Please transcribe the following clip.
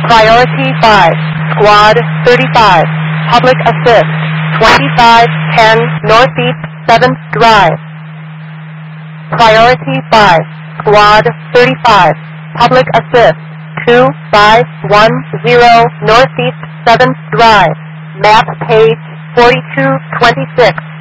Priority 5, Squad 35, Public Assist, 2510 Northeast 7th Drive. Priority 5, Squad 35, Public Assist, 2510 Northeast 7th Drive. Map page 4226.